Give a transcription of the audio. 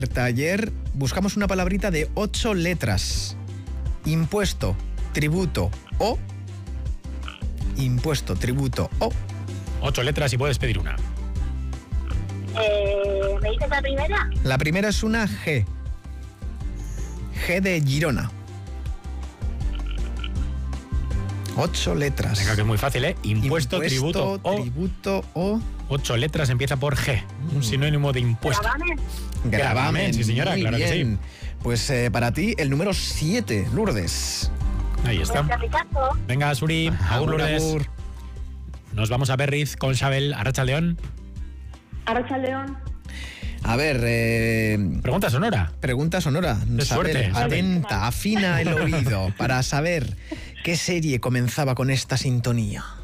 Ayer buscamos una palabrita de 8 letras. Impuesto, tributo o... Impuesto, tributo o... 8 letras y puedes pedir una. ¿Me dices la primera? La primera es una G. G de Girona. 8 letras. Venga, que es muy fácil, ¿eh? Impuesto, tributo o... 8 letras, empieza por G. Un sinónimo de impuesto. Gravamen, sí señora, Muy claro bien. que sí. Pues para ti el número 7, Lourdes. Ahí está. Venga, Suri, agur, Lourdes. Agur. Nos vamos a Berriz con Xabel, Arratsaldeon. Arratsaldeon. A ver, Pregunta sonora. pregunta sonora. De suerte, Xabel, Xabel. atenta, afina el oído para saber qué serie comenzaba con esta sintonía.